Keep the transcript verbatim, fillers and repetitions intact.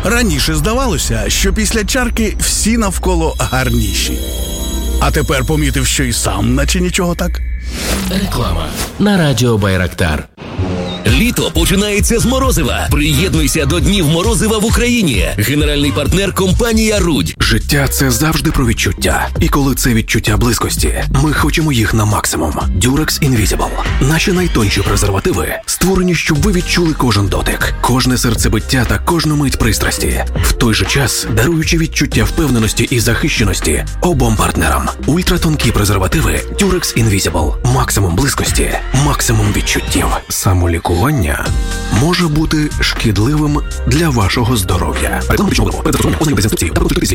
Раніше здавалося, що після чарки всі навколо гарніші. А тепер помітив, що і сам наче нічого так. Реклама на радіо Байрактар. Літо починається з морозива. Приєднуйся до Днів морозива в Україні. Генеральний партнер – компанія «Рудь». Життя – це завжди про відчуття. І коли це відчуття близькості, ми хочемо їх на максимум. Durex Invisible. Наші найтонші презервативи створені, щоб ви відчули кожен дотик, кожне серцебиття та кожну мить пристрасті. В той же час даруючи відчуття впевненості і захищеності обом партнерам. Ультратонкі презервативи Durex Invisible. Максимум близькості, максимум відчуттів. Самолікування може бути шкідливим для вашого здоров'я. Реклама